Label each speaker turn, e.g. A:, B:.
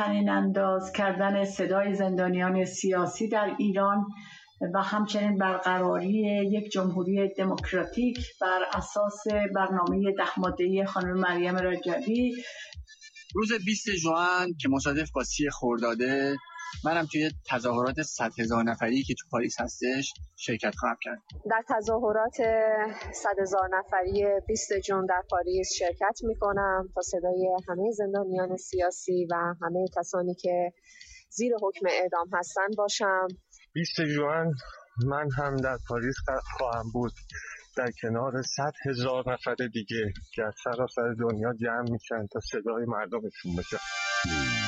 A: طنین انداز کردن صدای زندانیان سیاسی در ایران و همچنین برقراری یک جمهوری دموکراتیک بر اساس برنامه 10 ماده‌ای خانم مریم رجبی.
B: روز 20 ژوئن که مصادف با 30 خرداده، منم توی تظاهرات 100,000 نفری که تو پاریس هستش شرکت خواهم کرد.
C: در تظاهرات 100,000 نفری 20 ژوئن در پاریس شرکت میکنم تا صدای همه زندانیان سیاسی و همه کسانی که زیر حکم اعدام هستن باشم.
D: 20 ژوئن من هم در پاریس خواهم بود در کنار 100,000 نفر دیگه که از سراسر دنیا جمع میشن تا صدای مردمشون بشه.